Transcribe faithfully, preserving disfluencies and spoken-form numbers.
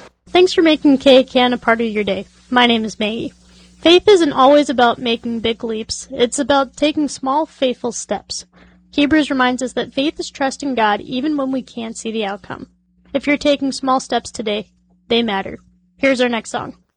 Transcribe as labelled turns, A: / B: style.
A: Thanks for making K A C A N a part of your day. My name is Maggie. Faith isn't always about making big leaps. It's about taking small, faithful steps. Hebrews reminds us that faith is trusting God even when we can't see the outcome. If you're taking small steps today, they matter. Here's our next song.